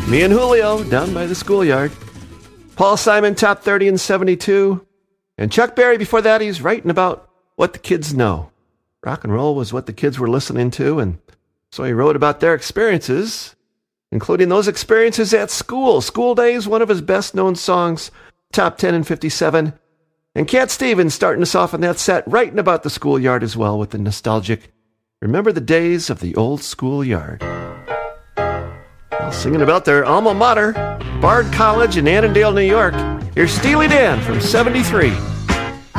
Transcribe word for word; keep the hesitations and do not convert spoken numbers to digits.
Me and Julio down by the schoolyard. Paul Simon, top thirty in seventy-two. And Chuck Berry, before that, he's writing about what the kids know. Rock and roll was what the kids were listening to, and so he wrote about their experiences, including those experiences at school. School Days, one of his best-known songs, top ten in fifty-seven. And Cat Stevens starting us off on that set, writing about the schoolyard as well with the nostalgic Remember the Days of the Old Schoolyard. Well, singing about their alma mater, Bard College in Annandale, New York. Here's Steely Dan from seventy-three.